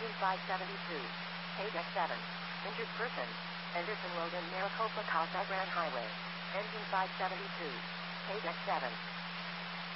Engine 572. Page X7. Injured person. Anderson Road and Maricopa Casa Grande Highway. Engine 572. Page X7.